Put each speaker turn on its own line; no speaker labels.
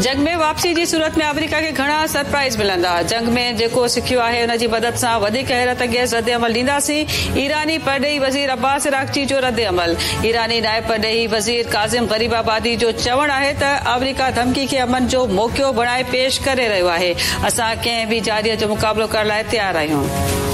जंग में वापसी जी सूरत में अमेरिका के घणा सरप्राइज़ मिलंदा। जंग में जेको सिखियो आहे उन जी मदद सां वधीक हैरत अंगेज़ रद्द अमल ॾींदासीं। ईरानी परॾेही वज़ीर अब्बास अराग़ची जो रद्द अमल। ईरानी नायब परॾेही वज़ीर काज़िम ग़रीबाबादी जो चवणु आहे त अमेरिका धमकी खे अमन जो मौक़ो बणाए पेश करे रहियो आहे। असां कंहिं बि जारीअ जो मुक़ाबिलो करण लाइ तयार आहियूं।